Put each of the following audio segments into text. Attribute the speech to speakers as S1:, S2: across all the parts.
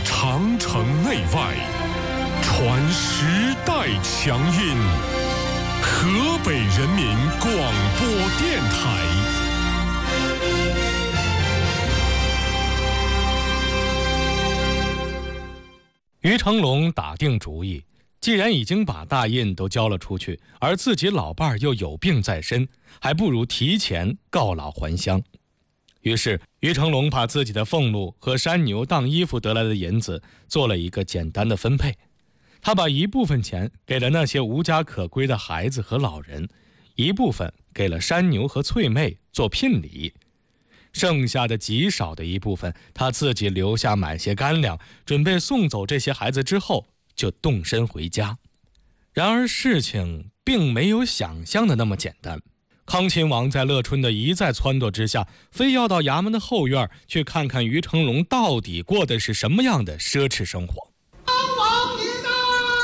S1: 长城内外，传时代强音。河北人民广播电台。
S2: 于成龙打定主意，既然已经把大印都交了出去，而自己老伴儿又有病在身，还不如提前告老还乡。于是于成龙把自己的俸禄和山牛当衣服得来的银子做了一个简单的分配。他把一部分钱给了那些无家可归的孩子和老人，一部分给了山牛和翠妹做聘礼，剩下的极少的一部分他自己留下买些干粮，准备送走这些孩子之后就动身回家。然而事情并没有想象的那么简单。康亲王在乐春的一再撺掇之下，非要到衙门的后院去看看于成龙到底过的是什么样的奢侈生活。
S3: 王爷到！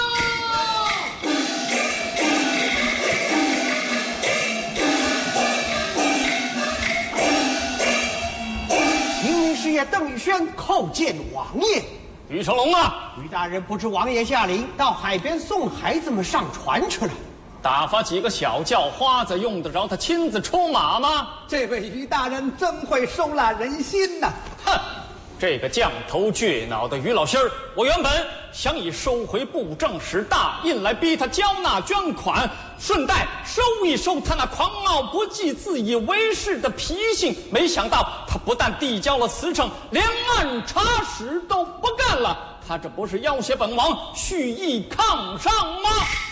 S3: 明明师爷邓玉轩叩见王爷。
S4: 于成龙啊，
S3: 于大人不知王爷下令到海边送孩子们上船去了。
S4: 打发几个小叫花子，用得着他亲自出马吗？
S5: 这位于大人真会收揽人心呐！
S4: 哼，这个犟头倔脑的于老心儿，我原本想以收回布政使大印来逼他交纳捐款，顺带收一收他那狂傲不羁、自以为是的脾性。没想到他不但递交了辞呈，连按察使都不干了。他这不是要挟本王，蓄意抗上吗？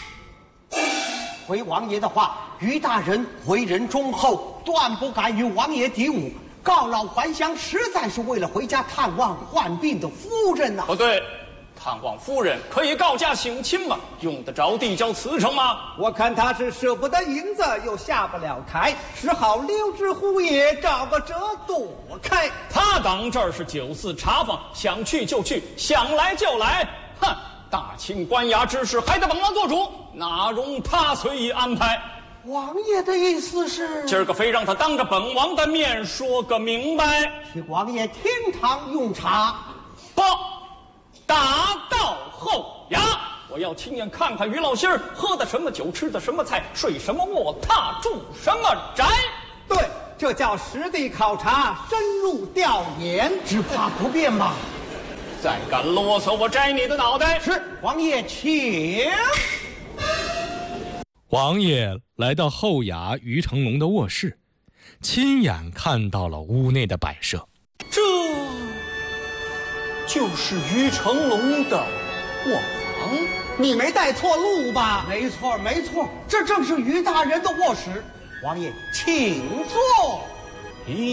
S3: 回王爷的话，于大人为人忠厚，断不敢与王爷敌伍。告老还乡，实在是为了回家探望患病的夫人呐。
S4: 不对，探望夫人可以告假省亲吗？用得着递交辞呈吗？
S5: 我看他是舍不得银子，又下不了台，只好溜之乎也，找个辙躲开。
S4: 他当这儿是酒肆茶坊，想去就去，想来就来。哼！大清官衙之事还得本王做主，哪容他随意安排？
S3: 王爷的意思是，
S4: 今儿个非让他当着本王的面说个明白。
S3: 去王爷天堂用茶。
S4: 不，打到后衙，我要亲眼看看于老心儿喝的什么酒，吃的什么菜，睡什么卧榻，住什么宅。
S5: 对，这叫实地考察，深入调研，
S3: 只怕不便吧。
S4: 再敢啰嗦，我摘你的脑袋！
S3: 是，王爷请。
S2: 王爷来到后衙于成龙的卧室，亲眼看到了屋内的摆设。
S4: 这就是于成龙的卧房。
S5: 你没带错路吧？
S3: 没错，没错，这正是于大人的卧室。王爷，请坐。